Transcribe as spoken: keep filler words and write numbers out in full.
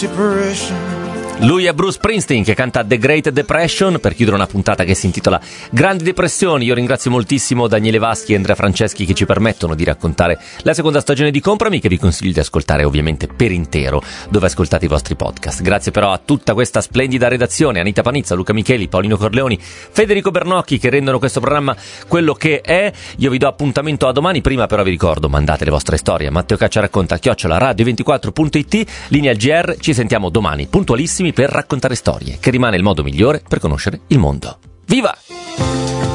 depression. Lui è Bruce Springsteen che canta The Great Depression per chiudere una puntata che si intitola Grandi Depressioni. Io ringrazio moltissimo Daniele Vaschi e Andrea Franceschi che ci permettono di raccontare la seconda stagione di Comprami, che vi consiglio di ascoltare ovviamente per intero dove ascoltate i vostri podcast. Grazie però a tutta questa splendida redazione, Anita Panizza, Luca Micheli, Paolino Corleoni, Federico Bernocchi, che rendono questo programma quello che è. Io vi do appuntamento a domani, prima però vi ricordo, mandate le vostre storie a Matteo Caccia Racconta chiocciola radio ventiquattro punto it, linea G R. Ci sentiamo domani puntualissimi per raccontare storie, che rimane il modo migliore per conoscere il mondo. Viva!